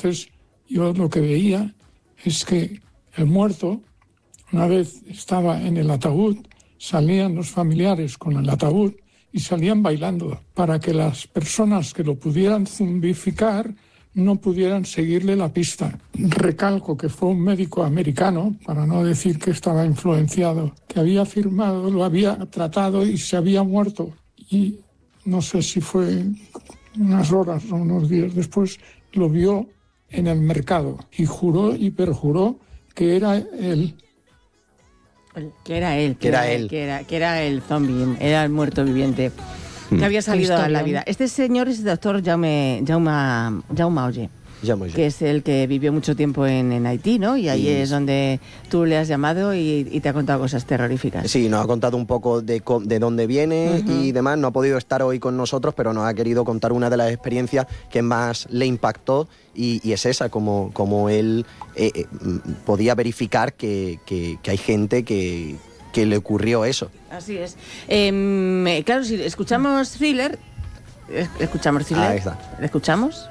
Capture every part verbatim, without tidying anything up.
entonces yo lo que veía es que el muerto, una vez estaba en el ataúd, salían los familiares con el ataúd y salían bailando para que las personas que lo pudieran zombificar no pudieran seguirle la pista. Recalco que fue un médico americano, para no decir que estaba influenciado, que había firmado, lo había tratado y se había muerto. Y no sé si fue unas horas o unos días después, lo vio en el mercado y juró y perjuró que era él. Que era él, que, que era, era él, que era, que era el zombie, era el muerto viviente, que había salido a la vida. Este señor es el doctor Jaume, Jaume, Jaume Auger, que es el que vivió mucho tiempo en, en Haití, ¿no? Y ahí sí. Es donde tú le has llamado y, y te ha contado cosas terroríficas. Sí, nos ha contado un poco de, de dónde viene uh-huh. y demás. No ha podido estar hoy con nosotros, pero nos ha querido contar una de las experiencias que más le impactó y, y es esa, como, como él eh, eh, podía verificar que, que, que hay gente que, que le ocurrió eso. Así es. Eh, claro, si escuchamos Thriller, escuchamos Thriller, ahí está. ¿Escuchamos?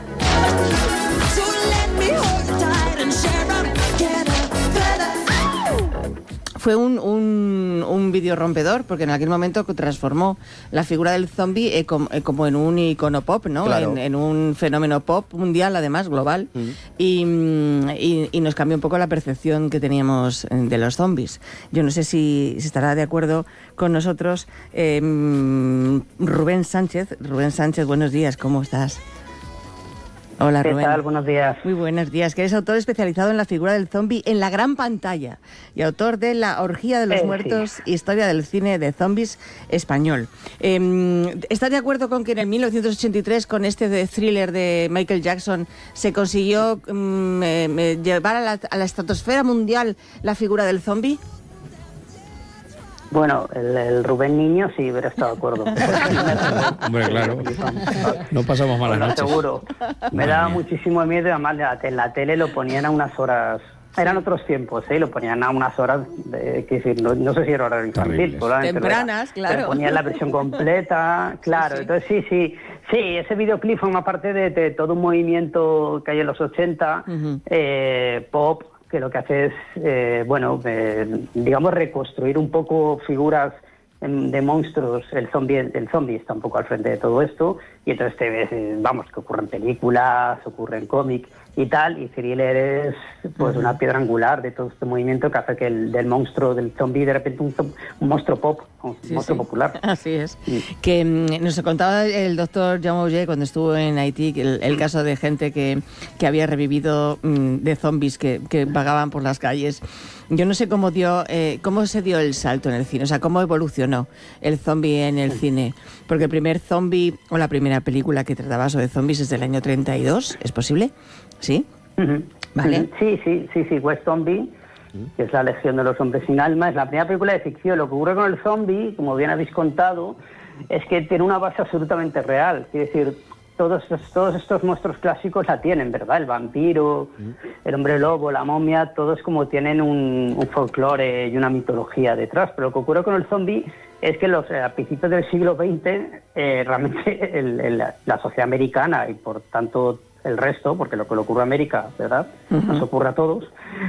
Fue un, un, un vídeo rompedor, porque en aquel momento transformó la figura del zombie eh, como, eh, como en un icono pop, ¿no? Claro. En, en un fenómeno pop mundial, además, global. Mm. Y, y, y nos cambió un poco la percepción que teníamos de los zombies. Yo no sé si, si estará de acuerdo con nosotros eh, Rubén Sánchez. Rubén Sánchez, buenos días, ¿cómo estás? Hola, ¿Qué Rubén. tal? Buenos días. Muy buenos días. Que eres autor especializado en la figura del zombie en la gran pantalla y autor de La orgía de los eh, muertos, sí. Historia del cine de zombies español. Eh, ¿Estás de acuerdo con que en el mil novecientos ochenta y tres, con este de Thriller de Michael Jackson, se consiguió um, eh, llevar a la, a la estratosfera mundial la figura del zombie? Bueno, el, el Rubén Niño sí hubiera estado de acuerdo. Hombre, claro. No pasamos malas bueno, noches. Seguro. Me daba muchísimo miedo. Además, en la tele lo ponían a unas horas... Eran otros tiempos, ¿eh? Lo ponían a unas horas... De, que decir, no, no sé si era hora infantil. Tempranas, era, claro. Pero ponían la versión completa. Claro, sí, sí. Entonces sí, sí. Sí, ese videoclip forma parte de, de todo un movimiento que hay en los ochenta, uh-huh. eh, pop, que lo que hace es, eh, bueno, eh, digamos, reconstruir un poco figuras de monstruos. El zombie, el zombie está un poco al frente de todo esto, y entonces te ves, eh, vamos, que ocurren películas, ocurren cómics y tal, y Thriller es pues uh-huh. una piedra angular de todo este movimiento que hace que el del monstruo, del zombie, de repente un, un monstruo pop, un sí, monstruo sí. popular. Así es. Sí. Que mm, nos contaba el doctor Jaume Auger cuando estuvo en Haití el, el caso de gente que, que había revivido mm, de zombies que, que vagaban por las calles. Yo no sé cómo dio, eh, cómo se dio el salto en el cine, o sea, cómo evolucionó el zombie en el cine. Porque el primer zombie, o la primera película que trataba sobre zombies es del año treinta y dos, ¿es posible? ¿Sí? Uh-huh. ¿Vale? Uh-huh. Sí, sí, sí, sí, West Zombie, uh-huh. que es la Legión de los Hombres Sin Alma, es la primera película de ficción. Lo que ocurre con el zombie, como bien habéis contado, es que tiene una base absolutamente real. Quiere decir, todos, todos estos monstruos clásicos la tienen, ¿verdad? El vampiro, uh-huh. el hombre lobo, la momia, todos como tienen un, un folclore y una mitología detrás. Pero lo que ocurre con el zombie es que los, a principios del siglo veinte, eh, realmente el, el, la sociedad americana y por tanto el resto, porque lo que le ocurre a América, ¿verdad? Uh-huh. Nos ocurre a todos,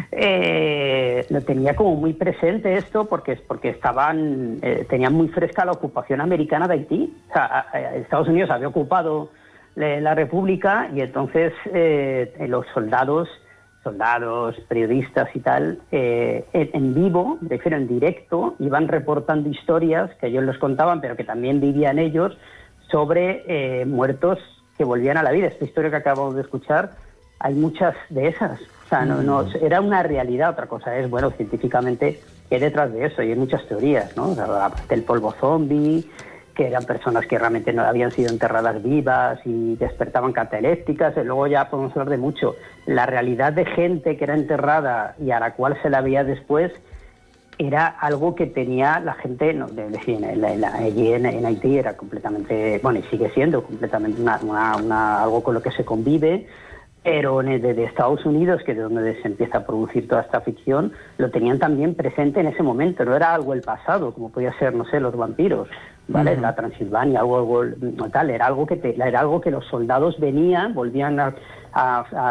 eh, lo tenía como muy presente esto porque, porque estaban, eh, tenían muy fresca la ocupación americana de Haití. O sea, a, a Estados Unidos había ocupado la, la República y entonces eh, los soldados, soldados, periodistas y tal, eh, en, en vivo, de hecho en directo, iban reportando historias que ellos les contaban, pero que también vivían ellos, sobre eh, muertos que volvían a la vida. Esta historia que acabamos de escuchar, hay muchas de esas. O sea, no, no, era una realidad. Otra cosa es, bueno, científicamente, ¿qué hay detrás de eso? Y hay muchas teorías, ¿no? O sea, el polvo zombie, que eran personas que realmente no habían sido enterradas vivas y despertaban catalépticas. Y luego ya podemos hablar de mucho. La realidad de gente que era enterrada y a la cual se la veía después era algo que tenía la gente, no, de, de, en, en, allí en, en Haití era completamente, bueno, y sigue siendo completamente una, una, una, algo con lo que se convive, pero de, de Estados Unidos, que es donde se empieza a producir toda esta ficción, lo tenían también presente en ese momento, no era algo del pasado, como podía ser, no sé, los vampiros, ¿vale? Uh-huh. La Transilvania, algo, algo tal, era algo que te, era algo que los soldados venían, volvían a, a, a